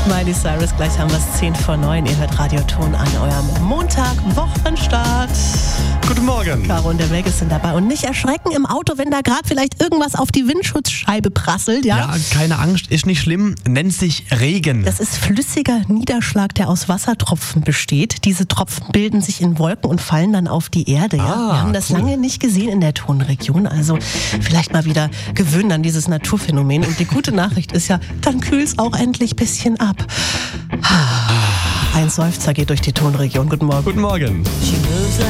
Miley Cyrus, gleich haben wir es 10:09. Ihr hört Radioton an eurem Montag-Wochenstart. Guten Morgen. Caro und der Vegas sind dabei. Und nicht erschrecken im Auto, wenn da gerade vielleicht irgendwas auf die Windschutzscheibe prasselt. Ja, keine Angst, ist nicht schlimm. Nennt sich Regen. Das ist flüssiger Niederschlag, der aus Wassertropfen besteht. Diese Tropfen bilden sich in Wolken und fallen dann auf die Erde. Ja? Wir haben das lange nicht gesehen in der Tonregion. Also vielleicht mal wieder gewöhnen an dieses Naturphänomen. Und die gute Nachricht ist ja, dann kühlt es auch endlich ein bisschen ab. Ein Seufzer geht durch die Tonregion. Guten Morgen. Guten Morgen.